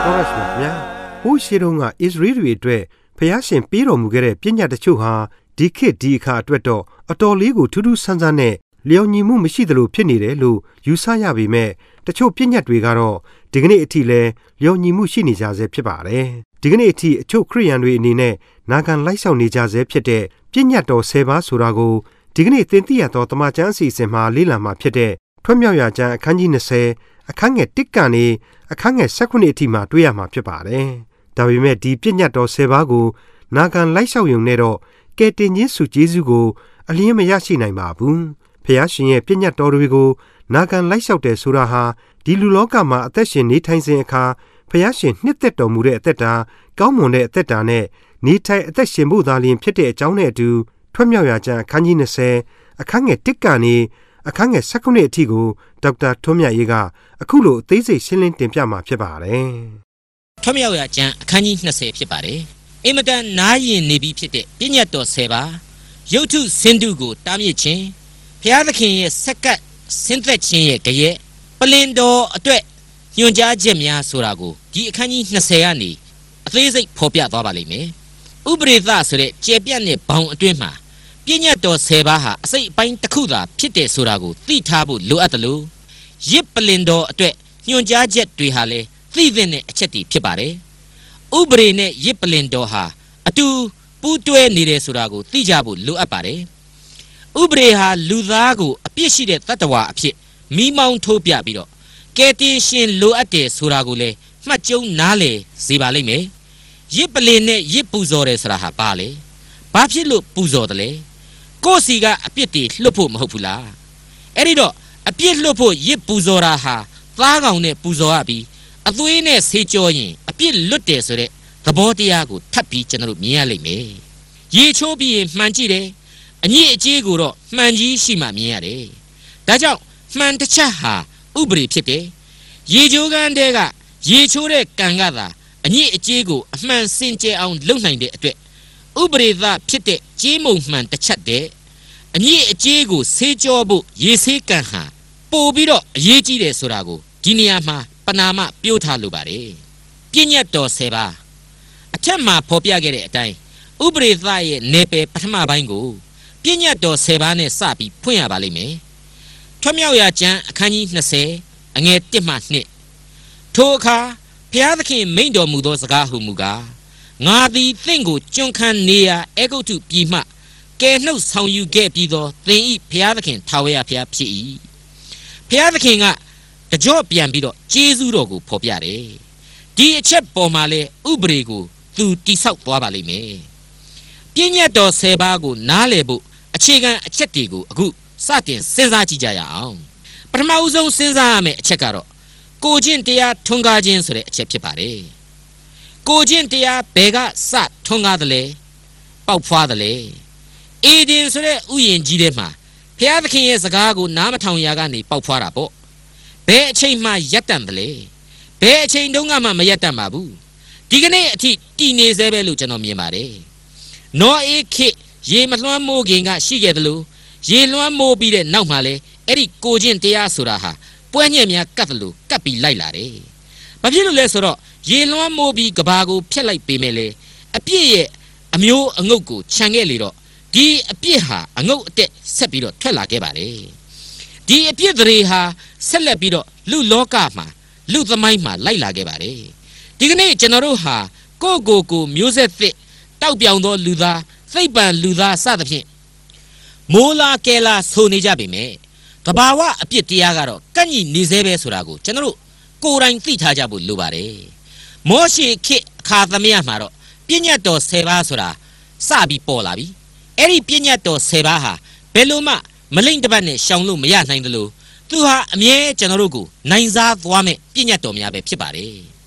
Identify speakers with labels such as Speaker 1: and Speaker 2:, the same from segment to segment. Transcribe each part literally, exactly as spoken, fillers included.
Speaker 1: တော်ရရှိမြာဟိုးရှိတုန်းကဣသရေလတွေအတွက်ဖျားရှင်ပေးတော်မူခဲ့တဲ့ပြညတ်တချို့ဟာဒီခေတ်ဒီအခါအတွက်တော့အတော်လေးကိုထူးထူးဆန်းဆန်းနဲ့လျော်ညီမှုမရှိသလိုဖြစ်နေတယ်လို့ယူဆရပေမဲ့တချို့ပြညတ်တွေကတော့ဒီကနေ့အထိလဲလျော်ညီမှုရှိနေကြဆဲဖြစ်ပါတယ်ဒီကနေ့အထိအချို့ခရိယန်တွေအနေနဲ့နာခံလိုက်ဆောင်နေကြဆဲဖြစ်တဲ့ပြညတ်တော်ဆယ်ပါးဆိုတာကိုဒီကနေ့သင်သိရသောတမန်ကျမ်းအစီအစဉ်မှာလေ့လာမှာဖြစ်တဲ့ထွတ်မြောက်ရာကျမ်းအခန်းကြီး၂၀အခန်းငယ်၁ကနေအခန်းငယ်၁၈အထိမှာတွေ့ရမှာဖြစ်ပါတယ်ဒါပေမဲ့ဒီပြညတ်တော်ဆယ်ပါးကိုနာခံလိုက်ဆောင်ရုံနဲ့တော့ကယ်တင်ခြင်းစုကျေးဇူးကိုအလျင်းမရရှိနိုင်ပါဘူးဖျားရှင်ရဲ့ပြညတ်တော်တွေကိုနာခံလိုက်လျှောက်တယ်ဆိုတာဟာဒီလူလောကမှာအသက်ရှင်နေထိုင်စဉ်အခါဖျားရှင်နှစ်သက်တော်မူတဲ့အသက်တာကောင်းမွန်တဲ့အသက်တာနဲ့နေထိုင်အသက်ရှင်ဖို့သာလျှင်ဖြစ်တဲ့အကြောင်းနဲ့အတူထွတ်မြောက်ရာကျမ်းအခန်းကြီး၂၀အခန်းငယ်၁ကနေအခန်းငယ်၁၈အထိကိုဒေါက်တာထွန်းမြတ်ရေးကအခုလိုအသေးစိတ်ရှင်းလင်းတင်ပြမှာဖြစ်ပါတယ်
Speaker 2: ထွတ်မြောက်ရာကျမ်းအခန်းကြီး၂၀ဖြစ်ပါတယ်အင်မတန်နားရင်နေပြီးဖြစ်တဲ့ပြညတ်တော်၁၀ပါးရုပ်ထုစင်တုကိုတားမြစ်ခြင်းဘုရားသခင်ရဲ့ဆက်ကပ်ဆင်းသက်ခြင်းရဲ့ကြရဲ့ပလင်တော်အတွက်ညွှန်ကြားချက်များဆိုတာကိုဒီအခန်းကြီး၂၀ကနေအသေးစိတ်ဖော်ပြသွားပါလိမ့်မယ်ဥပရိသဆိုတဲ့ကျေပြတ်တဲ့ဘောင်အတွင်းမှာပြညတ်တော်၁၀ပါးဟာအစိတ်အပိုင်းတစ်ခုသာဖြစ်တယ်ဆိုတာကိုသိထားဖို့လိုအပ်တယ်လို့ရစ်ပလင်တော်အတွက်ညွှန်ကြားချက်တွေဟာလည်းသိသင့်တဲ့အချက်တွေဖြစ်ပါတယ်ဥပရိနဲ့ရစ်ပလင်တော်ဟာအတူပူးတွဲနေတယ်ဆိုတာကိုသိကြဖို့လိုအပ်ပါတယ်ဥပရိဟာလူသားကိုအပြစ်ရှိတဲ့တတ္တဝါအဖြစ်မိမောင်းထိုးပြပြီးတော့ကယ်တင်ရှင်လိုအပ်တယ်ဆိုတာကိုလည်းမှတ်ကျုံနားလည်စေပါလိမ့်မယ်ရစ်ပလင်နဲ့ရစ်ပူဇော်တယ်ဆိုတာဟာဘာလဲဘာဖြစ်လို့ပူဇော်တယ်လဲကိုယ်စီကအပြစ်တွေလွတ်ဖို့မဟုတ်ဘူးလားအဲ့ဒီတော့အပြစ်လွတ်ဖို့ရစ်ပူဇော်တာဟာသားကောင်နဲ့ပူဇော်ရပြီးအသွေးနဲ့ဆေးကြောရင်အပြစ်လွတ်တယ်ဆိုတဲ့သဘောတရားကိုထပ်ပြီးကျွန်တော်တို့မြင်ရလိမ့်မယ်ရေချိုးပြီးရင်မှန်ကြည့်တယ်အညစ်အကြေးကိုတော့မှန်ကြီးရှိမှမြင်ရတယ်ဒါကြောင့်မှန်တစ်ချက်ဟာဥပရိဖြစ်တယ်ရေချိုးကန်းတဲကရေချိုးတဲ့ကံကသာအညစ်အကြေးကိုအမှန်စင်ကြယ်အောင်လုပ်နိုင်တဲ့အတွက်ဥပရိသဖြစ်တဲ့ကြေးမုံမှန်တစ်ချက်တဲ့အညစ်အကြေးကိုဆေးကြောဖို့ရေဆေးကံဟာပို့ပြီးတော့အရေးကြီးတယ်ဆိုတာကိုဒီနေရာမှာပနာမပြောထားလိုပါတယ်ပြညတ်တော်၁၀ပါးအထက်မှာဖော်ပြခဲ့တဲ့အတိုင်းဥပရိသရဲ့နေပယ်ပထမပိုင်းကိုပြညတ်တော်၁၀ပါးနဲ့စပြီးဖွင့်ရပါလိမ့်မယ်ထွတ်မြောက်ရာကျမ်းအခန်းကြီး၂၀အငယ်၁မှ၂ထိုအခါဘုရားသခင်မိန့်တော်မူသောစကားဟုမူကားငါသည်သင်ကိုကျွန်ခံနေရာအေဂုတ်ထုပြည်မှကယ်နှုတ်ဆောင်ယူခဲ့ပြီးသောသင်၏ဘုရားသခင်ထာဝရဘုရားဖြစ်၏ဘုရားသခင်ကတကြော့ပြန်ပြီးတော့ကျေးဇူးတော်ကိုဖော်ပြတယ်ဒီအချက်ပေါ်မှာလဲဥပရိကိုသူတိဆောက်သွားပါလိမ့်မယ်ပြညတ်တော်၁၀ပါးကိုနားလည်ဖို့အခြေခံအချက်တွေကိုအခုစတင်စဉ်းစားကြည့်ကြရအောင်ပထမဦးဆုံးစဉ်းစားရမယ့်အချက်ကတော့ကိုချင်းတရားထွန်းကားခြင်းဆိုတဲ့အချက်ဖြစ်ပါတယ်ကိုချင်းတရားဘယ်ကစထွန်းကားသလဲပေါက်ဖွားသလဲအေဒင်ဆိုတဲ့ဥယျာဉ်ကြီးထဲမှာဘုရားသခင်ရဲ့စကားကိုနားမထောင်ရကနေပေါက်ဖွားတာပေါ့ဘယ်အချိန်မှရပ်တန့်သလဲဘယ်အချိန်တုန်းကမှမရပ်တန့်ပါဘူးဒီကနေ့အထိတည်နေသေးပဲလို့ကျွန်တော်မြင်ပါတယ်နောအေခေရေမလွှမ်းမိုးခင်ကရှိခဲ့တယ်လို့ရေလွှမ်းမိုးပြီးတဲ့နောက်မှာလေအဲ့ဒီကိုချင်းတရားဆိုတာဟာပွဲညက်များကတ်တယ်လို့ကတ်ပြီးလိုက်လာတယ်ဘာဖြစ်လို့လဲဆိုတော့ရေလွှမ်းမိုးပြီးကဘာကိုဖျက်လိုက်ပေမဲ့လေအပြစ်ရဲ့အမျိုးအငုတ်ကိုခြံခဲ့လေတော့ဒီအပြစ်ဟာအငုတ်အတက်ဆက်ပြီးတော့ထွက်လာခဲ့ပါတယ်ဒီအပြစ်တွေဟာဆက်လက်ပြီးတော့လူလောကမှာလူသမိုင်းမှာလိုက်လာခဲ့ပါတယ်ဒီကနေ့ကျွန်တော်တို့ဟာကိုယ့်ကိုယ်ကိုမျိုးဆက်သစ်တောက်ပြောင်သောလူသားသိပ္ပံလူသားစသဖြင့်မိုးလာကဲလာဆိုနေကြပေမဲ့တဘာဝအပြစ်တရားကတော့ကန့်ညီနေသေးပဲဆိုတာကိုကျွန်တော်တို့ကိုယ်တိုင်သိထားကြဖို့လိုပါတယ်မောရှေခေတ်အခါသမယမှာတော့ပြညတ်တော်၁၀ပါးဆိုတာစပြီးပေါ်လာပြီအဲ့ဒီပြညတ်တော်၁၀ပါးဟာဘယ်လိုမှမလိမ့်တပတ်နဲ့ရှောင်လို့မရနိုင်တယ်လို့သူဟာအမြဲကျွန်တော်တို့ကိုနိုင်စားသွားမဲ့ပြညတ်တော်များပဲဖြစ်ပါတယ်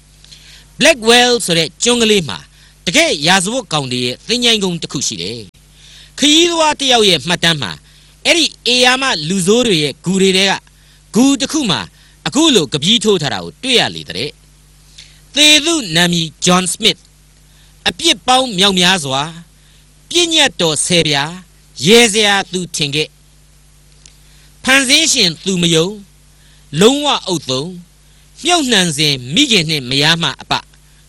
Speaker 2: Blackwell ဆိုတဲ့ကျွန်းကလေးမှာတကယ်ရာဇဝတ်ကောင်တွေရဲ့သင်္ချိုင်းကုန်းတစ်ခုရှိတယ်ခရီးသွားတယောက်ရဲ့မှတ်တမ်းမှာအဲ့ဒီအေယာမလူဆိုးတွေရဲ့ဂူတွေတဲကဂူတစ်ခုမှာအခုလိုကပီးထိုးထားတာကိုတွေ့ရလေတဲ့သေသူနာမည် John Smith အပြစ်ပေါင်းမြောက်များစွာပြညတ်တော်ဆယ်ပြားရဲစရာသူထင်ခဲ့ဖန်ဆင်းရှင်သူမယုံလုံးဝအုပ်သုံးမြုပ်နှံစဉ်မိခင်နှင့်မယားမှအပ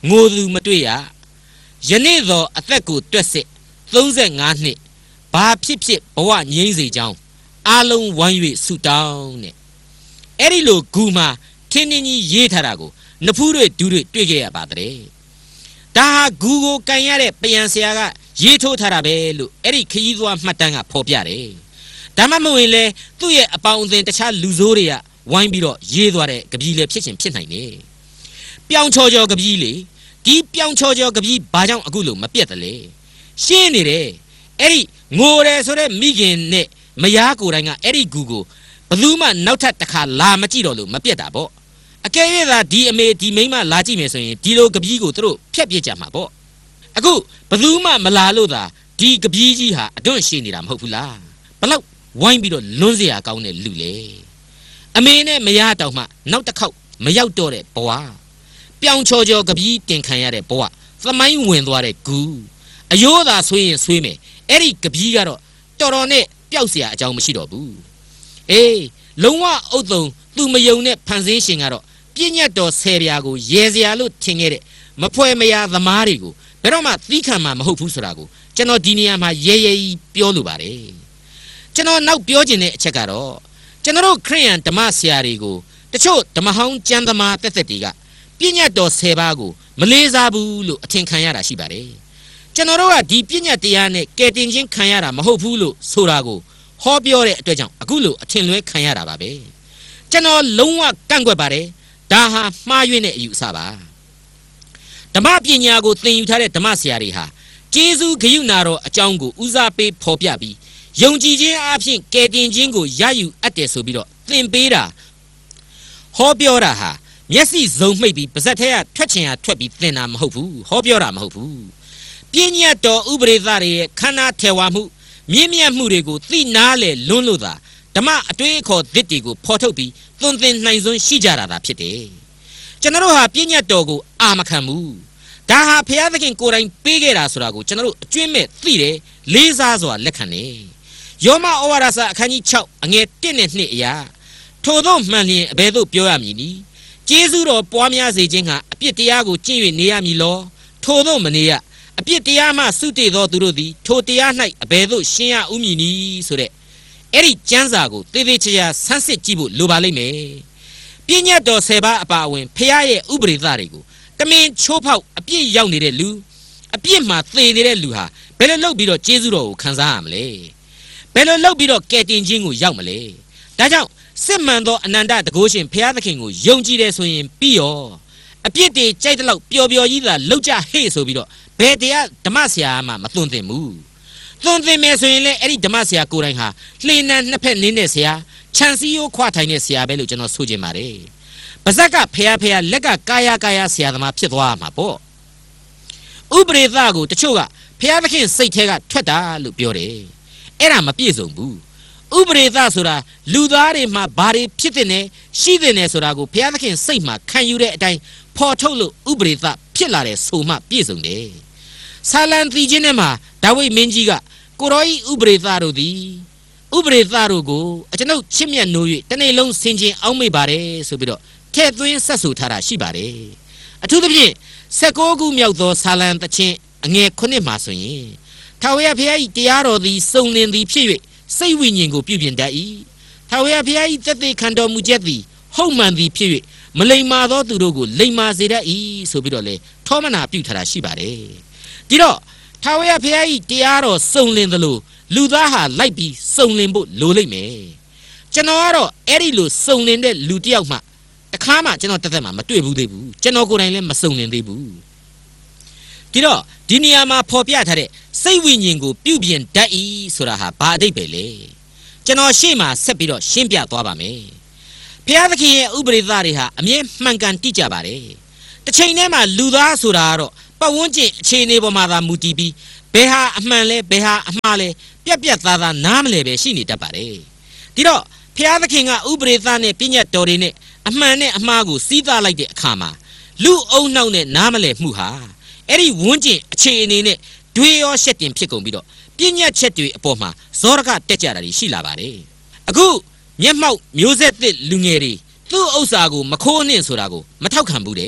Speaker 2: ငိုသူမတွေ့ရယနေ့သောအသက်ကိုတွက်စစ်သုံးဆယ်ငါးနှစ်ဘာဖြစ်ဖြစ်ဘဝငြိမ်းစေကြောင်းအားလုံးဝိုင်း၍ဆုတောင်းတဲ့အဲ့ဒီလိုဂူမှာထင်းထင်းကြီးရေးထားတာကိုနဖူးတွေဒူးတွေတွေ့ခဲ့ရပါတဲ့ဒါဟာဂူကိုကန်ရတဲ့ပယံဆရာကရေးထိုးထားတာပဲလို့အဲ့ဒီခရီးသွားမှတ်တမ်းကဖော်ပြတယ်ဒါမှမဟုတ်ရင်လေသူ့ရဲ့အပေါင်းအသင်းတခြားလူဆိုးတွေကဝိုင်းပြီးတော့ရေးသွားတဲ့ကပီးလည်းဖြစ်ချင်ဖြစ်နိုင်တယ်ပြောင်းချော်ချော်ကပီးလေဒီပြောင်းချော်ချော်ကပီးဘာကြောင့်အခုလို့မပြတ်တယ်လေရှင်းနေတယ်အဲ့ဒီငိုတယ်ဆိုတဲ့မိခင်နဲ့မယားကိုယ်တိုင်ကအဲ့ဒီဂူကိုဘယ်သူမှနောက်ထပ်တစ်ခါလာမကြည့်တော့လို့မပြတ်တာပေါ့အကယ်၍သာဒီအမေဒီမိန်းမလာကြည့်မယ်ဆိုရင်ဒီလိုကပီးကိုသူတို့ဖျက်ပြစ်ကြမှာပေါ့အခုဘယ်သူမှမလာလို့သာဒီကပီးကြီးဟာအတွန့်ရှည်နေတာမဟုတ်ဘူးလားဘလောက်ဝိုင်းပြီးတော့လွန်းစရာကောင်းတဲ့လူလေအမေနဲ့မယားတောင်မှနောက်တစ်ခေါက်မရောက်တော့တဲ့ဘဝပြောင်းချော်ချော်ကပီးတင်ခံရတဲ့ဘဝသမိုင်းဝင်သွားတဲ့ဂူအယိုးသာဆွေးရင်ဆွေးမယ်အဲ့ဒီကပီးကတော့တော်တော်နဲ့ပျောက်เสียအကြောင်းမရှိတော့ဘူးအေးလုံးဝအုတ်တုံသူမယုံတဲ့ဖန်ဆင်းရှင်ကတော့ပြည့်ညတ်တော်ဆယ်ပြားကိုရေစရာလို့ထင်ခဲ့တဲ့မဖွဲ့မရသမားတွေကိုဘယ်တော့မှသီးခံမှာမဟုတ်ဘူးဆိုတာကိုကျွန်တော်ဒီနေရာမှာရဲရဲကြီးပြောလိုပါတယ်ကျွန်တော်နောက်ပြောချင်တဲ့အချက်ကတော့ကျွန်တော်တို့ခရိယန်ဓမ္မဆရာတွေကိုတချို့ဓမ္မဟောင်းကျမ်းသမားတက်တက်တွေကပြည့်ညတ်တော်ဆယ်ပါးကိုမလေးစားဘူးလို့အထင်ခံရတာရှိပါတယ်ကျွန်တော်တို့ကဒီပြည့်ညတ်တရားနဲ့ကယ်တင်ခြင်းခံရတာမဟုတ်ဘူးလို့ဆိုတာကိုဟောပြောတဲ့အတွက်ကြောင့်အခုလို့အထင်လွဲခံရတာပါပဲကျွန်တော်လုံးဝကန့်ကွက်ပါတယ်ဒါဟာမှားယွင်းတဲ့အယူအဆပါဓမ္မပညာကိုသင်ယူထားတဲ့ဓမ္မဆရာတွေဟာကျေးဇူးဂရုဏာတော်အကြောင်းကိုဦးစားပေးဖော်ပြပြီးယုံကြည်ခြင်းအပြင်ကယ်တင်ခြင်းကိုရယူအပ်တယ်ဆိုပြီးတော့သင်ပေးတာဟောပြောတာဟာမျက်စိစုံမှိတ်ပြီးပါဇက်ထဲကထွက်ချင်ရထွက်ပြီးသင်တာမဟုတ်ဘူးဟောပြောတာမဟုတ်ဘူးပညာတော်ဥပဒေသားတွေရဲ့ခန္ဓာထေဝါမှုမြင့်မြတ်မှုတွေကိုသိနာလေလွန်းလို့သာဓမ္မအတွေးအခေါ်သစ်တွေကိုဖော်ထုတ်ပြီးသွန်သင်နိုင်စွမ်းရှိကြတာသာဖြစ်တယ်ကျွန်တော်တို့ဟာပညာတော်ကိုအာမခံဘူးဒါဟာဘုရားသခင်ကိုယ်တိုင်ပေးခဲ့တာဆိုတာကိုကျွန်တော်တို့အကျွင့်မဲ့သိတယ်လေးစားစွာလက်ခံတယ်ယောမဩဝါဒစာအခန်းကြီး၆အငယ်၁နဲ့၂အရာထို့သောမှန်လျင်အဘယ်သို့ပြောရမည်နည်းကျေးဇူးတော်ပွားများစေခြင်းဟာအပြစ်တရားကိုကျင့်၍နေရမည်လောထို့သောမနေရအပြစ်တရားမှစုတည်သောသူတို့သည်ထိုတရား၌အဘယ်သို့ရှင်းရဥမည်နည်းဆိုတဲ့အဲ့ဒီကျမ်းစာကိုသေသေးချာချာဆန်းစစ်ကြည့်ဖို့လိုပါလိမ့်မယ်ပြည့်ညတ်တော်ဆယ်ပါးအပါအဝင်ဖခင်ရဲ့ဥပဒေသားတွေကိုတမင်ချိုးဖောက်အပြစ်ရောက်နေတဲ့လူအပြစ်မှာသေနေတဲ့လူဟာဘယ်လိုလုပ်ပြီးတော့ကျေးဇူးတော်ကိုခံစားရမလဲဘယ်လိုလုပ်ပြီးတော့ကယ်တင်ခြင်းကိုရောက်မလဲဒါကြောင့်စစ်မှန်သောအနန္တတကုရှင်ဘုရားသခင်ကိုယုံကြည်တယ်ဆိုရင်ပြီးရောအပြစ်တွေကြိုက်တဲ့လောက်ပျော်ပျော်ကြီးသာလောက်ကြဟေ့ဆိုပြီးတော့ဘယ်တရားဓမ္မဆရာမှမသွန်သင်ဘူးသွန်သင်မယ်ဆိုရင်လည်းအဲ့ဒီဓမ္မဆရာကိုယ်တိုင်ဟာလှေနံနှစ်ဖက်နင်းတဲ့ဆရာခြံစည်းရိုးခွာထိုင်တဲ့ဆရာပဲလို့ကျွန်တော်ဆိုချင်ပါတယ်ပါဇက်ကဖះဖះလက်ကကာယကာယဆရာသမားဖြစ်သွားမှာပေါ့ဥပရိသကိုတချို့ကဖះသခင်စိတ်ထဲကထွက်တာလို့ပြောတယ်အဲ့ဒါမပြည့်စုံဘူးဥပရိသဆိုတာလူသားတွေမှာဘာတွေဖြစ်တဲ့နဲ့ရှိတဲ့နဲ့ဆိုတာကိုဖះသခင်စိတ်မှာခံယူတဲ့အတိုင်းဖော်ထုတ်လို့ဥပရိသဖြစ်လာတဲ့ဆိုမှပြည့်စုံတယ်ဆာလံတီချင်းထဲမှာဒါဝိဒ်မင်းကြီးကကိုရောဤဥပရိသတို့သည်ဥပရိသတို့ကိုအကျွန်ုပ်ချစ်မြတ်နိုး၍တနေ့လုံးဆင်ခြင်အောက်မေ့ပါတယ်ဆိုပြီးတော့ထဲ့သွင်းဆက်ဆူထားတာရှိပါတယ်အထူးသဖြင့်၁၉ခုမြောက်သောဆာလံတခြင်းအငယ်ခုနှစ်မှာဆိုရင်ထာဝရဘုရား၏တရားတော်သည်စုံလင်သည်ဖြစ်၍စိတ်ဝိညာဉ်ကိုပြုပြင်တတ်၏ထာဝရဘုရား၏သက်သေခံတော်မူချက်သည်ဟုတ်မှန်သည်ဖြစ်၍မလိမ္မာသောသူတို့ကိုလိမ္မာစေတတ်၏ဆိုပြီးတော့လေထောမနာပြုထားတာရှိပါတယ်ဒီတော့ထာဝရဘုရား၏တရားတော်စုံလင်သလိုလူသားဟာလိုက်ပြီးစုံလင်ဖို့လိုလိမ့်မယ်ကျွန်တော်ကတော့အဲ့ဒီလိုစုံလင်တဲ့လူတစ်ယောက်မှတခါမှကျွန်တော်တက်တက်မှမတွေ့ဘူးသေးဘူးကျွန်တော်ကိုယ်တိုင်လည်းမစုံလင်သေးဘူးဒီတော့ဒီနေရာမှာဖော်ပြထားတဲ့စိတ်ဝိညာဉ်ကိုပြုပြင်တတ်၏ဆိုတာဟာဘာအဓိပ္ပာယ်လဲကျွန်တော်ရှေ့မှာဆက်ပြီးတော့ရှင်းပြသွားပါမယ်ဘုရားသခင်ရဲ့ဥပဒေသားတွေဟာအမြဲမှန်ကန်တိကျပါတယ်တစ်ချိန်တည်းမှာလူသားဆိုတာကတော့ပတ်ဝန်းကျင်အခြေအနေပေါ်မှာသာမူတည်ပြီးဘယ်ဟာအမှန်လဲဘယ်ဟာအမှားလဲပြက်ပြက်သားသားနားမလဲပဲရှိနေတတ်ပါတယ်ဒီတော့ဘုရားသခင်ကဥပဒေသားနဲ့ပညတ်တော်တွေနဲ့အမှန်နဲ့အမှားကိုစီးသားလိုက်တဲ့အခါမှာလူအုံနှောက်နဲ့နားမလဲမှုဟာအဲ့ဒီဝန်းကျင်အခြေအနေနဲ့တွေးရောရှက်တင်ဖြစ်ကုန်ပြီးတော့ပညတ်ချက်တွေအပေါ်မှာဇောရကတက်ကြတာရှိလာပါတယ်အခုမျက်မှောက်မျိုးဆက်သစ်လူငယ်တွေသူ့ဥစ္စာကိုမခိုးနှင့်ဆိုတာကိုမထောက်ခံဘူးတဲ့ဘ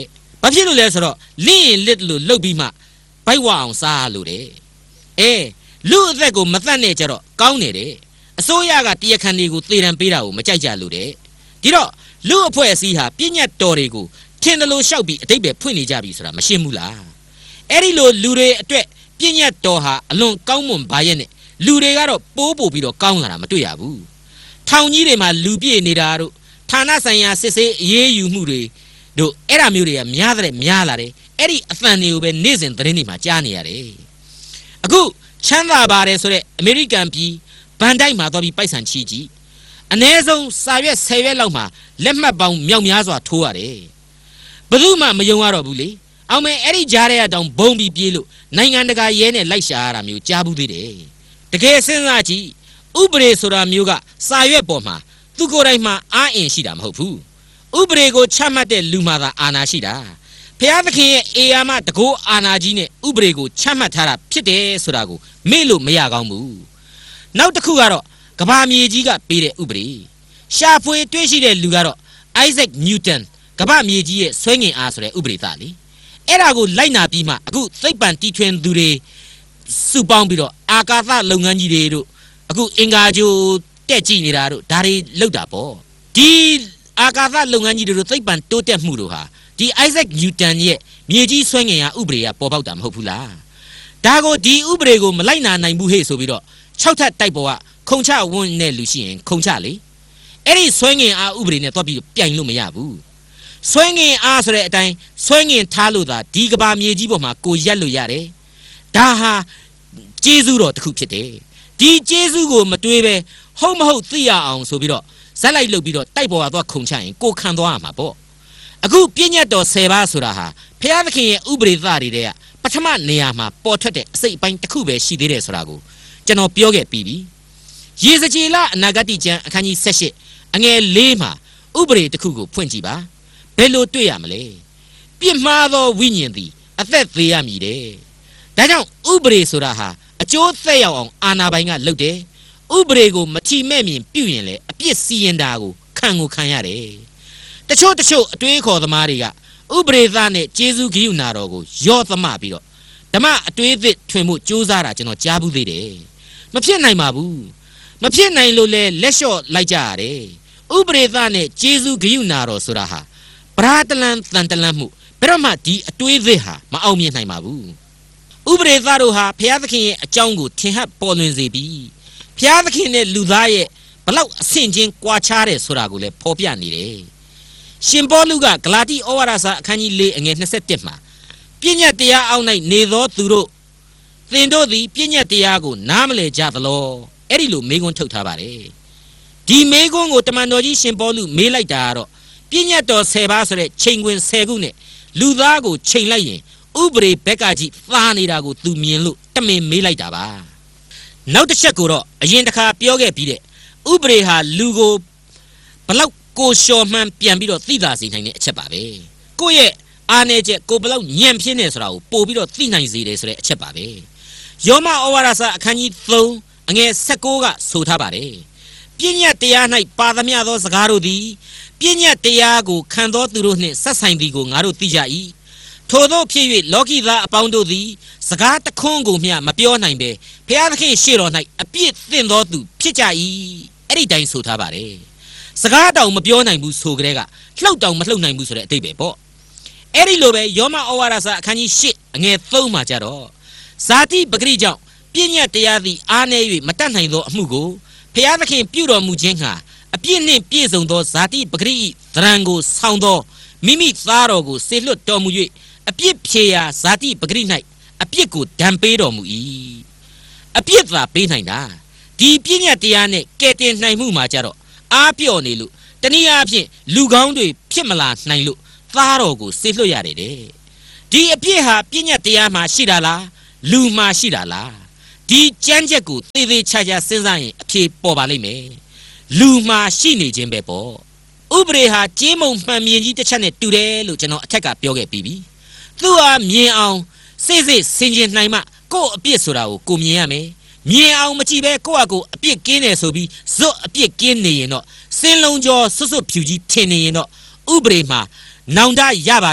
Speaker 2: ဘာဖြစ်လို့လဲဆိုတော့လင်းရင်လက်လို့လှုပ်ပြီးမှဘိုက်ဝအောင်စားလို့တဲ့အဲလူအသက်ကိုမသတ်နဲ့ကြတော့ကောင်းနေတယ်အစိုးရကတရားခံတွေကိုသေတံပေးတာကိုမကြိုက်ကြလို့တဲ့ဒီတော့လူအဖွဲ့အစည်းဟာပြည့်ညတ်တော်တွေကိုထင်တယ်လို့ရှောက်ပြီးအတိတ်ပဲဖွင့်နေကြပြီဆိုတာမရှင်းဘူးလားအဲ့ဒီလိုလူတွေအတွက်ပြည့်ညတ်တော်ဟာအလွန်ကောင်းမွန်ပါရဲ့နဲ့လူတွေကတော့ပိုးပို့ပြီးတော့ကောင်းလာတာမတွေ့ရဘူးထောင်ကြီးတွေမှာလူပြည့်နေတာတို့ဌာနဆိုင်ရာစစ်ဆေးအေးအေးယူမှုတွေတို့အဲ့ဒါမျိုးတွေကများတဲ့များလာတယ်အဲ့ဒီအသံတွေကိုပဲနေ့စဉ်သတင်းတွေမှာကြားနေရတယ်အခုချမ်းသာပါတယ်ဆိုတဲ့အမေရိကန်ပြည်ဗန်တိုက်မှာသွားပြီးပိုက်ဆံချီကြည့်အနည်းဆုံးစာရွက်ဆယ်ရွက်လောက်မှာလက်မှတ်ပေါင်းမြောက်များစွာထိုးရတယ်ဘယ်သူမှမယုံရတော့ဘူးလေအောင်မဲအဲ့ဒီကြားထဲကတောင်ဘုံပြီးပြေးလို့နိုင်ငံတကာရဲနဲ့လိုက်ရှာရတာမျိုးကြားဘူးသေးတယ်တကယ်စဉ်းစားကြည့်ဥပဒေဆိုတာမျိုးကစာရွက်ပေါ်မှာသူကိုယ်တိုင်မှအားအင်ရှိတာမဟုတ်ဘူးဥပဒေကိုချမှတ်တဲ့လူမှသာအာဏာရှိတာဖျားသခင်ရဲ့အေယာမတကောအာဏာကြီးနဲ့ဥပဒေကိုချမှတ်ထားတာဖြစ်တယ်ဆိုတာကိုမေ့လို့မရကောင်းဘူးနောက်တစ်ခုကတော့ကဘာမြေကြီးကပေးတဲ့ဥပဒေရှာဖွေတွေ့ရှိတဲ့လူကတော့ Isaac Newton ကဘာမြေကြီးရဲ့ဆွဲငင်အားဆိုတဲ့ဥပဒေသားလေအဲ့ဒါကိုလိုက်နာပြီးမှအခုသိပ္ပံတီထွင်သူတွေစုပေါင်းပြီးတော့အာကာသလုပ်ငန်းကြီးတွေတို့အခုအင်္ဂါဂြိုဟ်တက်ကြည့်နေတာတို့ဒါတွေလောက်တာပေါ့ဒီအာကာသလုပ်ငန်းကြီးတွေတို့သိပ္ပံတိုးတက်မှုတို့ဟာဒီ Isaac Newton ရဲ့မြေကြီးဆွဲငင်ရဥပဒေကပေါ်ပေါက်တာမဟုတ်ဘူးလားဒါကိုဒီဥပဒေကိုမလိုက်နာနိုင်ဘူးဟဲ့ဆိုပြီးတော့၆ထပ်တိုက်ပေါ်ကခုံချဝန်းတဲ့လူရှိရင်ခုံချလေအဲ့ဒီဆွဲငင်အားဥပဒေနဲ့တော့ပြီးပြိုင်လို့မရဘူးဆွဲငင်အားဆိုတဲ့အတိုင်းဆွဲငင်ထားလို့သာဒီကဘာမြေကြီးပေါ်မှာကိုရက်လို့ရတယ်ဒါဟာကျေးဇူးတော်တစ်ခုဖြစ်တယ်ဒီကျေးဇူးကိုမတွေးပဲဟုတ်မဟုတ်သိရအောင်ဆိုပြီးတော့ဇက်လိုက်လုပ်ပြီးတော့တိုက်ပေါ်ကတော့ခုံချရင်ကိုခံသွားရမှာပေါ့အခုပြည့်ညတ်တော်ဆယ်ပါးဆိုတာဟာဖျားသခင်ရဲ့ဥပဒေသားတွေတဲ့ပထမနေရာမှာပေါ်ထွက်တဲ့အစိတ်အပိုင်းတစ်ခုပဲရှိသေးတယ်ဆိုတာကိုကျွန်တော်ပြောခဲ့ပြီးပြီရေစကြည်လအနာဂတ်ကျမ်းအခန်းကြီး၁၈အငယ်၄မှာဥပဒေတစ်ခုကိုဖွင့်ကြည့်ပါဘယ်လိုတွေ့ရမလဲပြစ်မှားသောဝိညာဉ်သည်အသက်သေးရမည်တဲ့ဒါကြောင့်ဥပဒေဆိုတာဟာအကျိုးသက်ရောက်အောင်အာဏာပိုင်ကလုပ်တယ်ဥပဒေကိုမချီမဲ့မြင်ပြုရင်လေအပြစ်စီရင်တာကိုခံကိုခံရတယ်တချို့တချို့အတွေးခေါ်သမားတွေကဥပဒေသားနဲ့ကျေးဇူးဂရုဏာတော်ကိုရော့သမပြီးတော့ဓမ္မအတွေးသစ်ထွင်မှုစူးစမ်းတာကျွန်တော်ကြားဘူးသေးတယ်မဖြစ်နိုင်ပါဘူးမဖြစ်နိုင်လို့လဲလက်လျှော့လိုက်ကြရတယ်ဥပဒေသားနဲ့ကျေးဇူးဂရုဏာတော်ဆိုတာဟာပရာတလန်တန်တလန်မှုဘယ်တော့မှဒီအတွေးသစ်ဟာမအောင်မြင်နိုင်ပါဘူးဥပဒေသားတို့ဟာဘုရားသခင်ရဲ့အကြောင်းကိုထင်ဟပ်ပေါ်လွင်စေပြီးဘုရားသခင်နဲ့လူသားရဲ့ဘလောက်အဆင့်ချင်းကွာခြားတယ်ဆိုတာကိုလည်းဖော်ပြနေတယ်ရှင်ပေါလုကဂလာတိဩဝါဒစာအခန်းကြီး၄အငယ်၂၁မှာပြည့်ညတ်တရားအောက်၌နေသောသူတို့သင်တို့သည်ပြည့်ညတ်တရားကိုနားမလည်ကြသလောအဲ့ဒီလိုမေးခွန်းထုတ်ထားပါတယ်ဒီမေးခွန်းကိုတမန်တော်ကြီးရှင်ပေါလုမေးလိုက်တာကတော့ပြည့်ညတ်တော်ဆယ်ပါးဆိုတဲ့ချိန်ခွင်ဆယ်ခုနဲ့လူသားကိုချိန်လိုက်ရင်ဥပဒေဘက်ကကြီးသားနေတာကိုသူမြင်လို့တမင်မေးလိုက်တာပါနောက်တစ်ချက်ကိုတော့အရင်တစ်ခါပြောခဲ့ပြီးတဲ့ဥပဒေဟာလူကိုဘလောက်ကိုလျှော်မှန်းပြန်ပြီးတော့သိသာစေနိုင်တဲ့အချက်ပါပဲကိုယ့်ရဲ့အားနည်းချက်ကိုဘလောက်ညံ့ပြင်းနေဆိုတာကိုပို့ပြီးတော့သိနိုင်စေတယ်ဆိုတဲ့အချက်ပါပဲယောမဩဝါဒစာအခန်းကြီး၃အငယ်၁၉ကဆိုထားပါတယ်ပြည့်ညတ်တရား၌ပါသမျှသောစကားတို့သည်ပြည့်ညတ်တရားကိုခံသောသူတို့နှင့်ဆက်ဆိုင်သည်ကိုငါတို့သိကြ၏ထို့သောဖြစ်၍လောကီသားအပေါင်းတို့သည်စကားတခွန်းကိုမျှမပြောနိုင်ပဲဘုရားသခင်ရှေ့တော်၌အပြစ်သင့်သောသူဖြစ်ကြ၏အဲ့ဒီတိုင်းဆိုထားပါတယ်စကားတောင်မပြောနိုင်ဘူးဆိုကြတဲ့ကလှုပ်တောင်မလှုပ်နိုင်ဘူးဆိုတဲ့အတိတ်ပဲပေါ့အဲ့ဒီလိုပဲယောမဩဝါဒစာအခန်းကြီး၈အငယ်၃မှာကြတော့ဇာတိပဂရိကြောင့်ပြည့်ညတ်တရားသည်အားနည်း၍မတတ်နိုင်သောအမှုကိုဘုရားသခင်ပြုတော်မူခြင်းဟာအပြစ်နှင့်ပြည့်စုံသောဇာတိပဂရိ၏သရံကိုဆောင်းသောမိမိသားတော်ကိုဆေလွတ်တော်မူ၍အပြစ်ဖြေရာဇာတိပဂရိ၌အပြစ်ကိုဒဏ်ပေးတော်မူ၏အပြစ်သာပေးနိုင်တာဒီပြည့်ညတ်တရားနဲ့ကဲတင်နိုင်မှုမှာကြတော့အားပြော့နေလို့တနည်းအားဖြင့်လူကောင်းတွေဖြစ်မလာနိုင်လို့သားတော်ကိုဆေလွတ်ရတယ်တဲ့ဒီအပြစ်ဟာပြည့်ညတ်တရားမှာရှိတာလားလူမှာရှိတာလားဒီကြမ်းချက်ကိုသေသေးချာချာစဉ်းစားရင်အဖြေပေါ်ပါလိမ့်မယ်လူမှာရှိနေခြင်းပဲပေါ့ဥပဒေဟာကြေးမုံမှန်မြင်ကြီးတစ်ချက်နဲ့တူတယ်လို့ကျွန်တော်အထက်ကပြောခဲ့ပြီးပြီသူဟာမြင်အောင်စိတ်စိတ်ဆင်ခြင်နိုင်မှကိုယ့်အပြစ်ဆိုတာကိုကိုမြင်ရမယ်မြင်အောင်မကြည့်ပဲကိုယ့်အကိုအပြစ်ကင်းတယ်ဆိုပြီးဇွတ်အပြစ်ကင်းနေရင်တော့စင်လုံးကျော်ဆွတ်ဆွတ်ဖြူကြီးထင်နေရင်တော့ဥပဒေမှာနောင်တရပါပြီ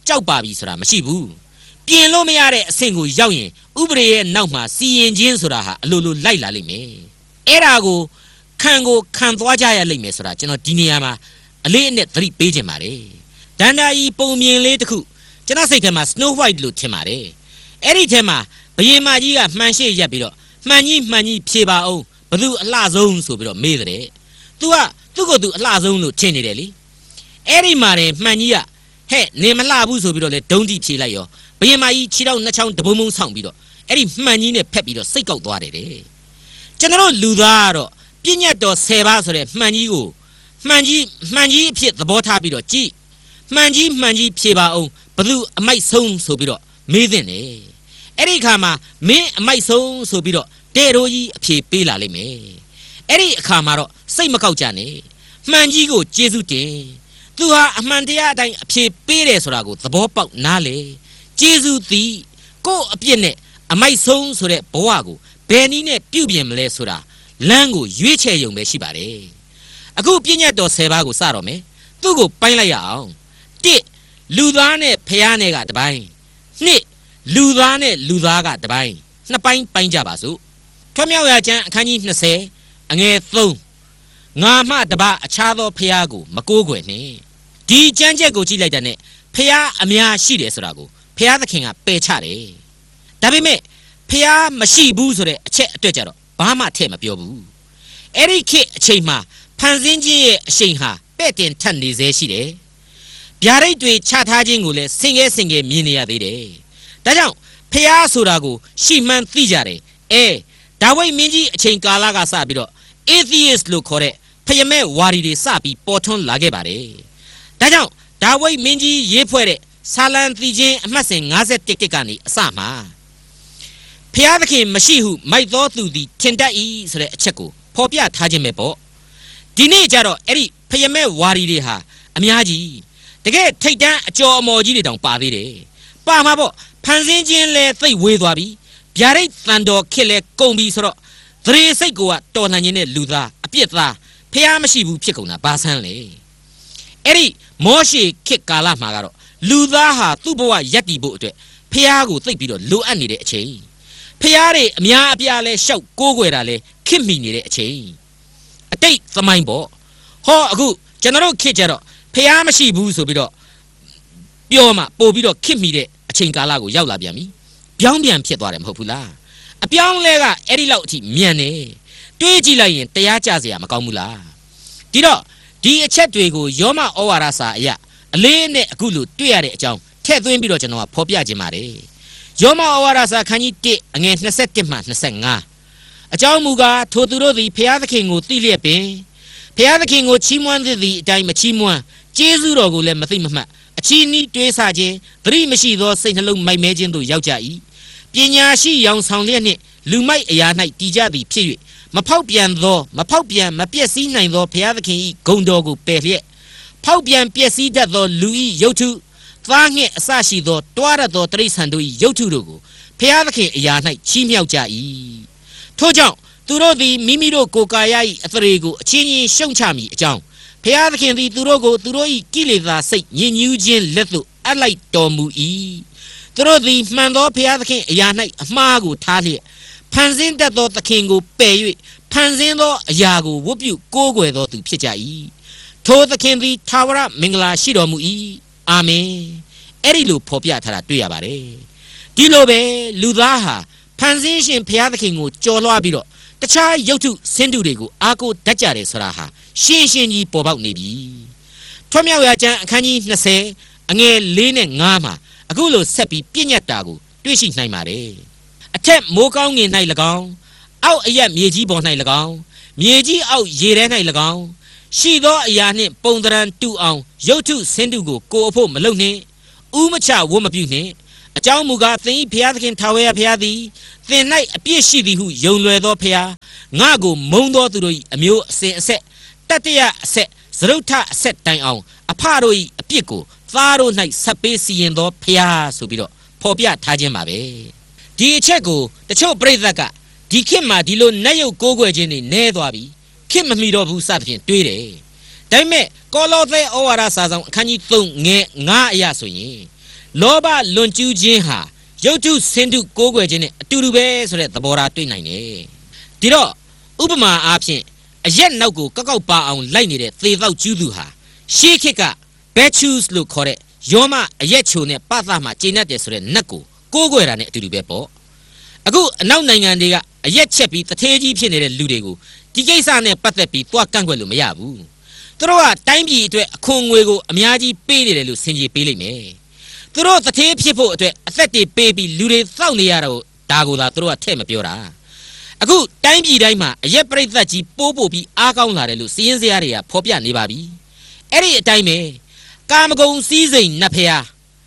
Speaker 2: ကြောက်ပါပြီဆိုတာမရှိဘူးပြင်လို့မရတဲ့အဆင့်ကိုရောက်ရင်ဥပဒေရဲ့နောက်မှာစီရင်ခြင်းဆိုတာဟာအလိုလိုလိုက်လာလိမ့်မယ်အဲ့ဒါကိုခံကိုခံသွားကြရလိမ့်မယ်ဆိုတာကျွန်တော်ဒီနေရာမှာအလေးအနက်သတိပေးခြင်းပါတယ်ဒန္တာကြီးပုံမြင်လေးတစ်ခုကျွန်တော်စိတ်ထဲမှာ Snow White လို့ထင်ပါတယ်အဲ့ဒီထဲမှာဘယင်မကြီးကမှန်ရှိရက်ပြီးတော့မှန်ကြီးမှန်ကြီးဖြေပါအောင်ဘသူအလှဆုံးဆိုပြီးတော့မေးတဲ့သူကသူ့ကိုသူအလှဆုံးလို့ထင်နေတယ်လေအဲ့ဒီမှာတယ်မှန်ကြီးကဟဲ့နေမလှဘူးဆိုပြီးတော့လေဒုံးတိဖြေလိုက်ရောဘယင်မကြီးခြေတော့နှစ်ချောင်းတပုံးပုံးဆောင်ပြီးတော့အဲ့ဒီမှန်ကြီးနဲ့ဖက်ပြီးတော့စိတ်ကောက်သွားတယ်တဲ့ကျွန်တော်လူသားကတော့ပြည့်ညတ်တော်ဆယ်ပါးဆိုတဲ့မှန်ကြီးကိုမှန်ကြီးမှန်ကြီးအဖြစ်သဘောထားပြီးတော့ကြည်မှန်ကြီးမှန်ကြီးဖြေပါအောင်ဘသူအမိုက်ဆုံးဆိုပြီးတော့မေးသင့်တယ်အဲ့ဒီအခါမှာမင်းအမိုက်ဆုံးဆိုပြီးတော့တဲ့ရိုးကြီးအဖြေပေးလာလိမ့်မယ်အဲ့ဒီအခါမှာတော့စိတ်မကောက်ကြနဲ့မှန်ကြီးကိုကျေးဇူးတင်သူဟာအမှန်တရားအတိုင်းအဖြေပေးတယ်ဆိုတာကိုသဘောပေါက်နားလေကျေးဇူးသည်ကို့အပြစ်နဲ့အမိုက်ဆုံးဆိုတဲ့ဘဝကိုဘယ်နည်းနဲ့ပြုပြင်မလဲဆိုတာလမ်းကိုရွေးချယ်ရုံပဲရှိပါတယ်အခုပြည့်ညတ်တော်ဆယ်ပါးကိုစတော့မယ်သူ့ကိုပိုင်းလိုက်ရအောင်တစ်လူသားနဲ့ဖျားနဲ့ကတပိုင်းနှစ်လူသားနဲ့လူသားကတပိုင်းနှစ်ပိုင်းပိုင်းကြပါစို့ထွမြောက်ရာကျမ်းအခန်းကြီး၂၀အငယ်၃ငါမှတပါအခြားသောဖျားကိုမကိုးကွယ်နှင့်ဒီကျမ်းချက်ကိုကြည့်လိုက်တဲ့နဲ့ဖျားအများရှိတယ်ဆိုတာကိုဖျားသခင်ကပယ်ချတယ်ဒါပေမဲ့ဖျားမရှိဘူးဆိုတဲ့အချက်အတွက်ကြတော့ဘာမှထည့်မပြောဘူးအဲ့ဒီခေတ်အချိန်မှာဖန်ဆင်းခြင်းရဲ့အရှိန်ဟာပဲ့တင်ထက်နေသေးရှိတယ်ဗျာဒိတ်တွေချထားခြင်းကိုလည်းဆင်ငယ်ဆင်ငယ်မြင်နေရသေးတယ်ဒါကြောင့်ဖျားဆိုတာကိုရှီမှန်သိကြတယ်အဲဒါဝိဒ်မင်းကြီးအချိန်ကာလကစပြီးတော့ atheist လို့ခေါ်တဲ့ဖယမဲဝါဒီတွေစပြီးပေါ်ထွန်းလာခဲ့ပါတယ်ဒါကြောင့်ဒါဝိဒ်မင်းကြီးရေးဖွဲ့တဲ့ဆာလံသီချင်းအမှတ်စဉ်၅၁ကနေအစမှာဖျားသခင်မရှိဟုမိုက်သောသူသည်ထင်တတ်၏ဆိုတဲ့အချက်ကိုဖော်ပြထားခြင်းပဲပေါ့ဒီနေ့ကျတော့အဲ့ဒီဖယမဲဝါဒီတွေဟာအများကြီးတကယ်ထိတ်တန်းအကျော်အမော်ကြီးတွေတောင်ပါသေးတယ်ပါမှာပေါ့ဖန်ဆင်းခြင်းလဲသိဝေးသွားပြီဗျာဒိတ်တန်တော်ခစ်လဲကုန်ပြီဆိုတော့သရေစိတ်ကိုကတော်လှန်ခြင်းနဲ့လူသားအပြစ်သားဖျားမရှိဘူးဖြစ်ကုန်တာဘာဆန်းလဲအဲ့ဒီမောရှေခစ်ကာလမှာကတော့လူသားဟာသူ့ဘဝရပ်တည်ဖို့အတွက်ဖျားကိုသိပ်ပြီးတော့လိုအပ်နေတဲ့အချိန်ဖျားတွေအများအပြားလဲရှောက်ကိုးကွယ်တာလဲခစ်မိနေတဲ့အချိန်အတိတ်သမိုင်းပေါ့ဟောအခုကျွန်တော်တို့ခစ်ကြတော့ဖျားမရှိဘူးဆိုပြီးတော့ပြောမှပို့ပြီးတော့ခစ်မိတဲ့အချိန်ကာလကိုရောက်လာပြန်ပြီပြောင်းပြန်ဖြစ်သွားတယ်မဟုတ်ဘူးလားအပြောင်းလဲကအဲ့ဒီလောက်အထိမြန်နေတွေးကြည့်လိုက်ရင်တရားကြစရာမကောင်းဘူးလားဒီတော့ဒီအချက်တွေကိုယောမဩဝါဒစာအရာအလေးနဲ့အခုလိုတွေ့ရတဲ့အကြောင်းထည့်သွင်းပြီးတော့ကျွန်တော်ကဖော်ပြခြင်းပါတယ်ယောမဩဝါဒစာခန်းကြီး၁အငယ်၂၁မှ၂၅အကြောင်းမူကားထိုသူတို့သည်ဘုရားသခင်ကိုသိလျက်ပင်ဘုရားသခင်ကိုချီးမွမ်းသည့်အတိုင်းမချီးမွမ်းကျေးဇူးတော်ကိုလည်းမသိမမှတ်အချီးနှီးတွေးဆခြင်းသတိမရှိသောစိတ်နှလုံးမိုက်မဲခြင်းသို့ရောက်ကြ၏ပညာရှိရောင်ဆောင်လျက်နှင့်လူမိုက်အရာ၌တည်ကြသည်ဖြစ်၍မဖောက်ပြန်သောမဖောက်ပြန်မပျက်စီးနိုင်သောဘုရားသခင်၏ဂုဏ်တော်ကိုပယ်လျက်ဖောက်ပြန်ပျက်စီးတတ်သောလူ၏ရုပ်ထုသားငှက်အစရှိသောတွားရသောတိရစ္ဆာန်တို့၏ရုပ်ထုတို့ကိုဘုရားသခင်အရာ၌ချီးမြှောက်ကြ၏ထို့ကြောင့်သူတို့သည်မိမိတို့ကိုယ်ကာယ၏အသရေကိုအချင်းချင်းရှုံချမည်အကြောင်းဘုရားသခင်သည်သူတို့ကိုသူတို့၏ကိလေသာစိတ်ညစ်ညူးခြင်းလက်သို့အပ်လိုက်တော်မူ၏သူတို့သည်မှန်သောဘုရားသခင်အရာ၌အမှားကိုထားလျက်ဖန်ဆင်းတတ်သောသခင်ကိုပယ်၍ဖန်ဆင်းသောအရာကိုဝတ်ပြုကိုးကွယ်သောသူဖြစ်ကြ၏ထိုသခင်သည်ထာဝရမင်္ဂလာရှိတော်မူ၏အာမင်အဲ့ဒီလိုဖော်ပြထားတာတွေ့ရပါတယ်ဒီလိုပဲလူသားဟာဖန်ဆင်းရှင်ဘုရားသခင်ကိုကြော်လွှားပြီးတော့တခြားရုပ်ထုဆင်းတုတွေကိုအားကိုးတတ်ကြတယ်ဆိုတာဟာရှင်းရှင်းကြီးပေါ်ပေါက်နေပြီထွမြောက်ရာကျမ်းအခန်းကြီး၂၀အငယ်၄နဲ့၅မှာအခုလိုဆက်ပြီးပြည့်ညတ်တာကိုတွေ့ရှိနိုင်ပါတယ်အထက်မိုးကောင်းငင်၌၎င်းအောက်အရက်မြေကြီးပေါ်၌၎င်းမြေကြီးအောက်ရေထဲ၌၎င်းရှိသောအရာနှင့်ပုံသဏ္ဍာန်တူအောင်ရုပ်ထုဆင်းတုကိုကိုယ်အဖို့မလုပ်နှင့်ဥမချဝတ်မပြုနှင့်အကြောင်းမူကားသင်၏ဘုရားသခင်ထာဝရဘုရားသည်သင်၌အပြည့်ရှိသည်ဟုယုံလွယ်သောဘုရားငါကိုမုန်းသောသူတို့၏အမျိုးအစဉ်အဆက်တတ္တရအဆက်သရုတ်ထအဆက်တိုင်အောင်အဖတို့၏အပြစ်ကိုသားတို့၌ဆက်ပေးစီရင်သောဘုရားဆိုပြီးတော့ဖော်ပြထားခြင်းပါပဲဒီအချက်ကိုတချို့ပရိသတ်ကဒီခေတ်မှာဒီလိုနတ်ရုပ်ကိုးကွယ်ခြင်းတွေနည်းသွားပြီခေတ်မမီတော့ဘူးစသဖြင့်တွေးတယ်ဒါပေမဲ့ကောလောသဲဩဝါဒစာဆောင်အခန်းကြီး၃ငယ်၅အရာဆိုရင်လောဘလွန်ကျူးခြင်းဟာရုပ်တုဆင်းတုကိုးကွယ်ခြင်းနဲ့အတူတူပဲဆိုတဲ့သဘောထားတွေ့နိုင်တယ်ဒီတော့ဥပမာအားဖြင့်အရက်နောက်ကိုကောက်ကောက်ပါအောင်လိုက်နေတဲ့သေသောက်ကျူးသူဟာရှေးခေတ်က Bacchus လို့ခေါ်တဲ့ယောမအရက်ချိုနဲ့ပသမှာကျင့်တတ်တယ်ဆိုတဲ့နတ်ကိုကိုးကွယ်တာနဲ့အတူတူပဲပေါ့အခုအနောက်နိုင်ငံတွေကအရက်ချက်ပြီးတထေးကြီးဖြစ်နေတဲ့လူတွေကိုဒီကိစ္စနဲ့ပတ်သက်ပြီးတွားကန့်ကွက်လို့မရဘူးသူတို့ကတိုင်းပြည်အတွက်အခွန်ငွေကိုအများကြီးပေးနေတယ်လို့ဆင်ခြင်ပေးလိုက်မယ်သူတို့တထေးဖြစ်ဖို့အတွက်အသက်တွေပေးပြီးလူတွေသောက်နေရတော့ဒါကိုသာသူတို့ကထဲ့မပြောတာအခုတိုင်းပြည်တိုင်းမှာအရက်ပရိသတ်ကြီးပိုးပို့ပြီးအားကောင်းလာတယ်လို့စီးရင်စရာတွေကဖော်ပြနေပါပြီအဲ့ဒီအတိုင်းပဲကာမဂုဏ်စည်းစိမ်နတ်ဖျား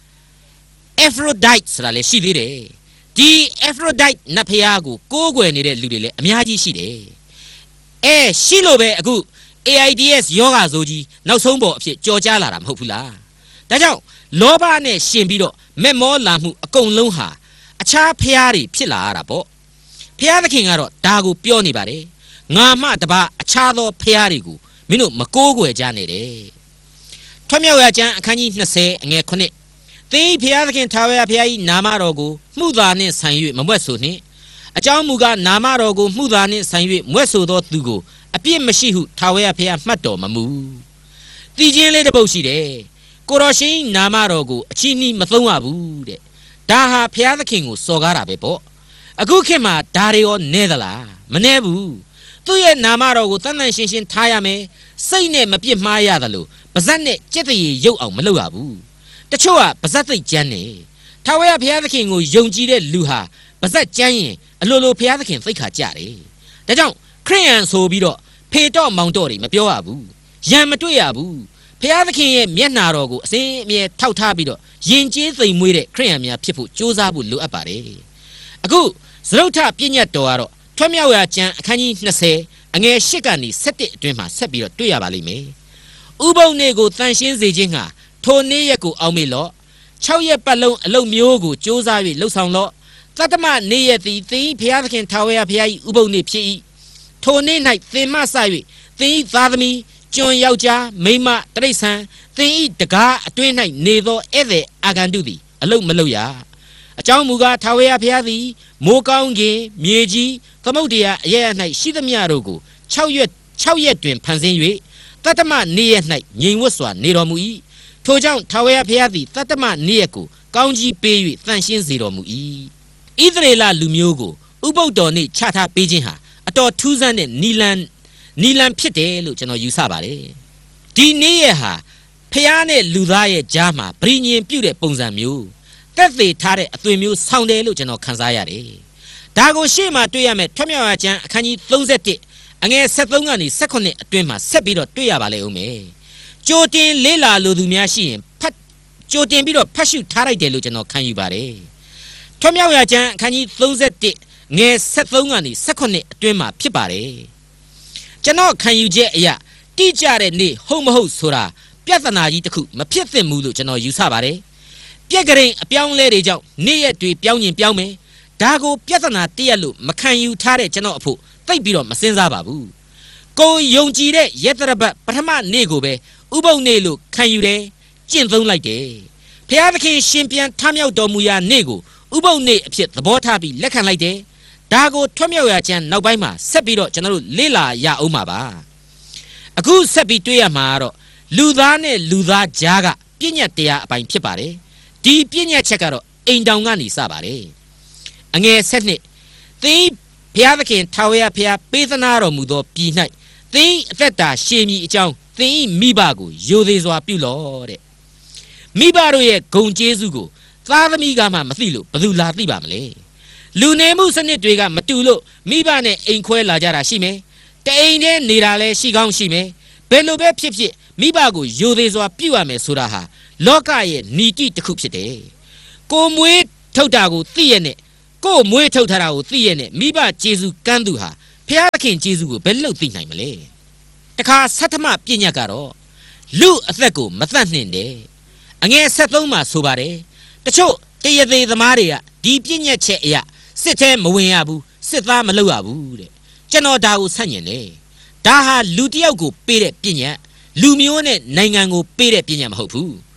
Speaker 2: Aphrodite ဆိုတာလည်းရှိသေးတယ်ဒီ Aphrodite နတ်ဖျားကိုကိုးကွယ်နေတဲ့လူတွေလည်းအများကြီးရှိတယ်အဲရှိလို့ပဲအခု AIDS ယောဂါဆိုကြီးနောက်ဆုံးပေါ်အဖြစ်ကြော်ကြားလာတာမဟုတ်ဘူးလားဒါကြောင့်လောဘနဲ့ရှင်ပြီးတော့မက်မောလာမှုအကုန်လုံးဟာအခြားဖျားတွေဖြစ်လာရတာပေါ့ဖျားသခင်ကတော့ဒါကိုပြောနေပါတယ်ငါမှတပါအခြားသောဖျားတွေကိုမင်းတို့မကိုးကွယ်ကြနဲ့တဲ့ထွတ်မြောက်ရာကျမ်းအခန်းကြီး၂၀အငယ်9သင်ဖျားသခင်ထာဝရဘုရား၏နာမတော်ကိုမှုသာနှင့်ဆိုင်၍မမွဲ့ဆိုနှင့်အကြောင်းမူကားနာမတော်ကိုမှုသာနှင့်ဆိုင်၍မွဲ့ဆိုသောသူကိုအပြစ်မရှိဟုထာဝရဘုရားမှတ်တော်မမူတည်ခြင်းလေးတစ်ပုဒ်ရှိတယ်ကိုတော်ရှင်နာမတော်ကိုအချီးနှီးမသုံးရဘူးတဲ့ဒါဟာဘုရားသခင်ကိုစော်ကားတာပဲပေါ့အခုခေတ်မှာဒါတွေရောနဲသလားမနဲဘူးသူ့ရဲ့နာမတော်ကိုတန်တန်ရှင်းရှင်းထားရမယ်စိတ်နဲ့မပြစ်မှားရတယ်လို့ပါဇက်နဲ့ကြက်တရေရုပ်အောင်မလုပ်ရဘူးတချို့ကပါဇက်သိပ်ကျန်းနေထာဝရဘုရားသခင်ကိုယုံကြည်တဲ့လူဟာပါဇက်ကျန်းရင်အလိုလိုဘုရားသခင်သိက္ခာကြတယ်ဒါကြောင့်ခရိယန်ဆိုပြီးတော့ဖေတော့မောင်တော့တွေမပြောရဘူးရံမတွေ့ရဘူးဘုရားသခင်ရဲ့မျက်နှာတော်ကိုအစဉ်အမြဲထောက်ထားပြီးတော့ယဉ်ကျေးသိမ်မွေးတဲ့ခရိယန်များဖြစ်ဖို့ကြိုးစားဖို့လိုအပ်ပါတယ်အခုသရုတ်ထပြည့်ညတ်တော်ကတော့ထွတ်မြောက်ရာကျမ်းအခန်းကြီး၂၀အငယ်၈ကနေ၁၁အတွင်းမှာဆက်ပြီးတော့တွေ့ရပါလိမ့်မယ်ဥပုံနေ့ကိုတန်ရှင်းစေခြင်းဟာထိုနေ့ရက်ကိုအောက်မေ့လော့၆ရက်ပတ်လုံးအလုပ်မျိုးကိုစ조사၍လှုပ်ဆောင်လော့သတ္တမနေ့ရက်သည်သင်၏ဘုရားသခင်ထာဝရဘုရား၏ဥပုံနေ့ဖြစ်၏ထိုနေ့၌သင်မှစ၍သင်၏သားသမီးကျွန်ယောက်ျားမိန်းမတိရစ္ဆာန်သင်၏တကားအတွင်း၌နေသောဧည့်သည်အာဂန္တုသည်အလုပ်မလုပ်ရအကြောင်းမူကားထာဝရဘုရားသည်မိုးကောင်းကင်မြေကြီးသမုဒ္ဒရာအရရ၌ရှိသမျှတို့ကို၆ရက်၆ရက်တွင်ဖန်ဆင်း၍တတ္တမနေ့ရက်၌ငြိမ်ဝတ်စွာနေတော်မူ၏ထိုကြောင့်ထာဝရဘုရားသည်တတ္တမနေ့ရက်ကိုကောင်းကြီးပေး၍တန်ရှင်းစေတော်မူ၏ဣသရေလလူမျိုးကိုဥပုသ်တော်နေ့ချထားပေးခြင်းဟာအတော်ထူးဆန်းတဲ့နီလန်နီလန်ဖြစ်တယ်လို့ကျွန်တော်ယူဆပါတယ်ဒီနေ့ရက်ဟာဖျားနဲ့လူသားရဲ့ကြားမှာဗြိညင်ပြုတ်တဲ့ပုံစံမျိုးတက်သေးထားတဲ့အသွင်မျိုးဆောင်းတယ်လို့ကျွန်တော်ခန်းစားရတယ်ဒါကိုရှေ့မှာတွေ့ရမယ်ထွတ်မြောက်ရာကျမ်းအခန်းကြီး၃၁အငယ်၁၃ကနေ၁၈အတွင်းမှာဆက်ပြီးတော့တွေ့ရပါလိမ့်ဦးမယ်ကြိုတင်လေးလာလိုသူများရှိရင်ဖတ်ကြိုတင်ပြီးတော့ဖတ်ရှုထားလိုက်တယ်လို့ကျွန်တော်ခံယူပါတယ်ထွတ်မြောက်ရာကျမ်းအခန်းကြီး၃၁ငယ်၁၃ကနေ၁၈အတွင်းမှာဖြစ်ပါတယ်ကျွန်တော်ခံယူချက်အရာတိကျတဲ့နေ့ဟုတ်မဟုတ်ဆိုတာပြဿနာကြီးတစ်ခုမဖြစ်သင့်ဘူးလို့ကျွန်တော်ယူဆပါတယ်ပြက်ကရင်အပြောင်းလဲတွေကြောင့်နေ့ရက်တွေပြောင်းရင်ပြောင်းမယ်ဒါကိုပြဿနာတည့်ရလို့မခံယူထားတဲ့ကျွန်တော်အဖို့သိပ်ပြီးတော့မစင်စားပါဘူးကိုယုံကြည်တဲ့ယတရဘတ်ပထမနေ့ကိုပဲဥပုသ်နေ့လို့ခံယူတယ်ကျင့်သုံးလိုက်တယ်ဘုရားသခင်ရှင်ပြန်ထမြောက်တော်မူရာနေ့ကိုဥပုသ်နေ့အဖြစ်သဘောထားပြီးလက်ခံလိုက်တယ်ဒါကိုထွတ်မြောက်ရာကျမ်းနောက်ပိုင်းမှာဆက်ပြီးတော့ကျွန်တော်တို့လေ့လာရအောင်ပါပါအခုဆက်ပြီးတွေ့ရမှာကတော့လူသားနဲ့လူသားကြားကပြည့်ညတ်တရားအပိုင်းဖြစ်ပါတယ်ဒီပြည့်ညတ်ချက်ကတော့အိမ်တောင်ကနေစပါတယ်အငယ်၁၂သင်ဘုရားသခင်ထာဝရဘုရားပေးသနာတော်မူသောပြည်၌သင်အသက်တာရှည်မည်အကြောင်းသင်မိဘကိုယိုသေးစွာပြုလော့တဲ့မိဘတို့ရဲ့ဂုဏ်ကျေးဇူးကိုသားသမီးကမှမသိလို့ဘယ်သူလာသိပါမလဲလူနေမှုစနစ်တွေကမတူလို့မိဘနဲ့အိမ်ခွဲလာကြတာရှိမယ်တအိမ်ထဲနေတာလည်းရှိကောင်းရှိမယ်ဘယ်လိုပဲဖြစ်ဖြစ်မိဘကိုယိုသေးစွာပြုရမယ်ဆိုတာဟာလောကရဲ့နီတိတစ်ခုဖြစ်တယ်ကိုမွေးထုတ်တာကိုသိရနဲ့ကိုမွေးထုတ်ထားတာကိုသိရနဲ့မိဘကျေးဇူးကမ်းသူဟာဘုရားသခင်ကျေးဇူးကိုဘယ်လို့သိနိုင်မလဲတခါဆဋ္ဌမပြညတ်ကတော့လူအသက်ကိုမသတ်နှင်တယ်အငယ်၁၃မှာဆိုပါတယ်တချို့တရသေးသမားတွေကဒီပြညတ်ချက်အရာစစ်ထဲမဝင်ရဘူးစစ်သားမလုပ်ရဘူးတဲ့ကျွန်တော်ဒါကိုဆန့်ကျင်တယ်ဒါဟာလူတယောက်ကိုပေးတဲ့ပြညတ်လူမျိုးနဲ့နိုင်ငံကိုပေးတဲ့ပြညတ်မဟုတ်ဘူး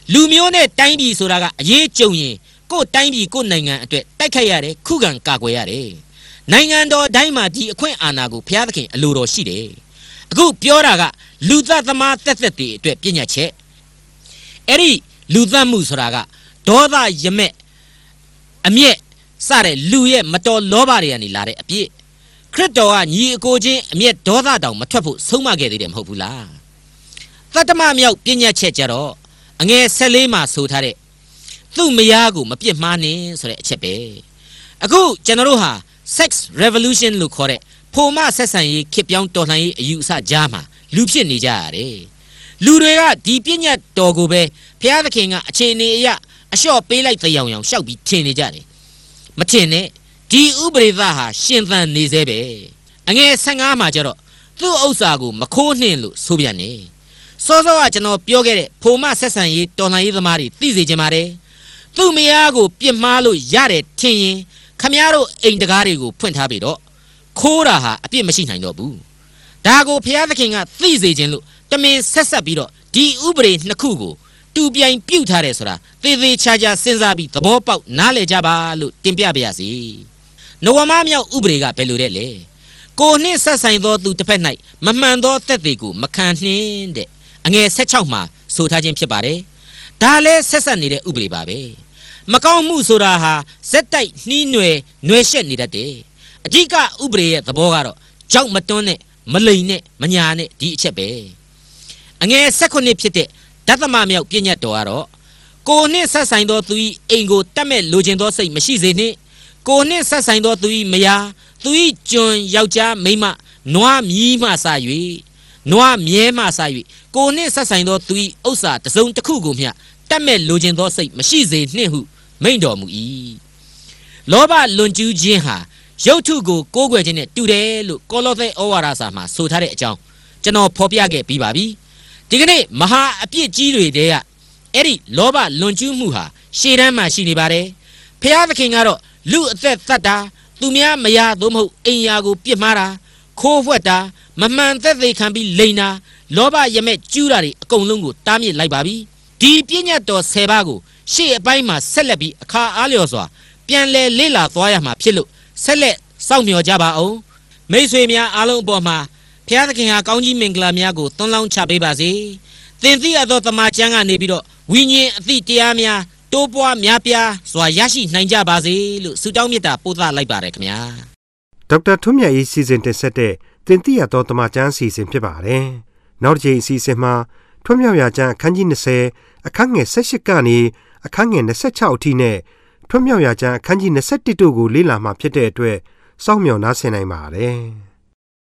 Speaker 2: လူမျိုးနဲ့တိုင်းပြည်ဆိုတာကအရေးကြုံရင်ကိုယ်တိုင်းပြည်ကိုယ်နိုင်ငံအတွက်တိုက်ခိုက်ရတယ်ခုခံကာကွယ်ရတယ်နိုင်ငံတော်တိုင်းမှာဒီအခွင့်အာဏာကိုဘုရားသခင်အလိုတော်ရှိတယ်အခုပြောတာကလူသားသမားတက်တက်တွေအတွက်ပြညတ်ချက်အဲ့ဒီလူသားမှုဆိုတာကဒေါသရမက်အမျက်စတဲ့လူရဲ့မတော်လောဘတွေကနေလာတဲ့အပြစ်ခရစ်တော်ကညီအကိုချင်းအမျက်ဒေါသတောင်မထွက်ဖို့ဆုံးမခဲ့သေးတယ်မဟုတ်ဘူးလားသတ္တမမြောက်ပြညတ်ချက်ကြတော့အငယ်၁၄မှာဆိုထားတဲ့သူ့မယားကိုမပြစ်မှားနဲ့ဆိုတဲ့အချက်ပဲအခုကျွန်တော်တို့ဟာ sex revolution လို့ခေါ်တဲ့ဖိုမဆက်ဆံရေးခေတ်ပြောင်းတော်လှန်ရေးအယူအဆကြားမှာလူဖြစ်နေကြရတယ်လူတွေကဒီပြညတ်တော်ကိုပဲဘုရားသခင်ကအခြေအနေအရအလျှော့ပေးလိုက်တဲ့အောင်အောင်ရှောက်ပြီးထင်နေကြတယ်မထင်နဲ့ဒီဥပဒေသားဟာရှင်သန်နေသေးပဲအငယ်၁၅မှာကျတော့သူ့ဥစ္စာကိုမခိုးနှင်လို့ဆိုပြန်နေစောစောကကျွန်တော်ပြောခဲ့တဲ့ဖိုမဆက်ဆံရေးတော်လှန်ရေးသမားတွေသိစေချင်ပါတယ်သူ့မယားကိုပြစ်မှားလို့ရတယ်ထင်ရင်ခမည်းတော်အိမ်တကားတွေကိုဖွင့်ထားပြီတော့ခိုးတာဟာအပြစ်မရှိနိုင်တော့ဘူးဒါကိုဘုရားသခင်ကသိစေခြင်းလို့တမင်ဆက်ဆက်ပြီးတော့ဒီဥပဒေနှစ်ခုကိုတူပြိုင်ပြုတ်ထားတယ်ဆိုတာသေသေးချာချာစဉ်းစားပြီးသဘောပေါက်နားလည်ကြပါလို့တင်ပြပါရစေနဝမမြောက်ဥပဒေကဘယ်လိုတဲ့လဲကိုနှင့်ဆက်ဆိုင်သောသူတစ်ဖက်၌မမှန်သောသက်သေကိုမခံနှင်းတဲ့အငယ်၁၆မှာဆိုထားခြင်းဖြစ်ပါတယ်ဒါလည်းဆက်ဆက်နေတဲ့ဥပဒေပါပဲမကောင်းမှုဆိုတာဟာဇက်တိုက်နှီးနွယ်နွယ်ရှက်နေတတ်တယ်အဓိကဥပဒေရဲ့သဘောကတော့ကြောက်မတွန်းနဲ့မလိန်နဲ့မညာနဲ့ဒီအချက်ပဲအငယ်၁၉ဖြစ်တဲ့ဓသမမြောက်ပြညတ်တော်ကတော့ကိုနှင့်ဆက်ဆိုင်သောသူ၏အိမ်ကိုတတ်မဲ့လိုချင်သောစိတ်မရှိစေနှင့်ကိုနှင့်ဆက်ဆိုင်သောသူ၏မယားသူ၏ကျွန်ယောက်ျားမိန်းမနွားမြီးမှစ၍နွားမြဲမှစ၍ကိုနှင့်ဆက်ဆိုင်သောသူ၏ဥစ္စာတစ်စုံတစ်ခုကိုမျှတတ်မဲ့လိုချင်သောစိတ်မရှိစေနှင့်ဟုမိန့်တော်မူ၏လောဘလွန်ကျူးခြင်းဟာရုပ်ထုကိုကိုးကွယ်ခြင်းနဲ့တူတယ်လို့ကောလောသဲဩဝါဒစာမှာဆိုထားတဲ့အကြောင်းကျွန်တော်ဖော်ပြခဲ့ပြီးပါပြီဒီကနေ့မဟာအပြစ်ကြီးတွေတည်းကအဲ့ဒီလောဘလွန်ကျူးမှုဟာရှေ့တန်းမှာရှိနေပါတယ်ဖျားသခင်ကတော့လူအသက်သတ်တာသူများမယားသို့မဟုတ်အိမ်ယာကိုပြစ်မှားတာခိုးဝှက်တာမမှန်သက်သေခံပြီးလိန်တာလောဘရမဲ့ကျူးတာတွေအကုန်လုံးကိုတားမြစ်လိုက်ပါပြီဒီပြည့်ညတ်တော်၁၀ပါးကိုရှေ့အပိုင်းမှာဆက်လက်ပြီးအခါအားလျော်စွာပြန်လည်လေ့လာသွားရမှာဖြစ်လို့ဆက်လက်စောင့်မျှော်ကြပါအောင်မိတ်ဆွေများအားလုံးအပေါ်မှာဘုရားသခင်ဟာကောင်းကြီးမင်္ဂလာများကိုသွန်လောင်းချပေးပါစေသင်သိရသောတမန်ကျမ်းကနေပြီးတော့ဝိညာဉ်အသည့်တရားများတိုးပွားများပြားစွာရရှိနိုင်ကြပါစေလို့ဆုတောင်းမေတ္တာပို့သလိုက်ပါရခင်ဗျာ
Speaker 1: ဒေါက်တာထွန်းမြတ်ရေးစီစဉ်တင်ဆက်တဲ့သင်သိရသောတမန်ကျမ်းစီစဉ်ဖြစ်ပါတယ်နောက်တစ်ချိန်အစီအစဉ်မှာထွန်းမြောက်ရာကျမ်းအခန်းကြီး၂၀အခန်းငယ်၁၈ကနေအခန်းငယ်၂၆အထိနဲ့ထွန်းမြောက်ရာကျမ်းအခန်းကြီး၂၁တို့ကိုလေ့လာမှဖြစ်တဲ့အတွက်စောင့်မျှော်နားဆင်နိုင်ပါတယ်